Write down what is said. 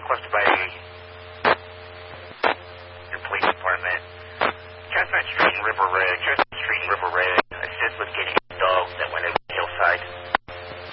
requested by your police department. Chestnut Street and River Ridge. Chestnut Street and River Ridge. Assist with getting dogs that went